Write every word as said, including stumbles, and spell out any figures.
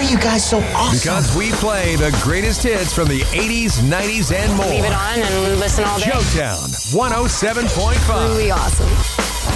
are you guys so awesome? Because we play the greatest hits from the eighties, nineties, and more. Leave it on and listen all day. Showtown one oh seven point five. Really awesome.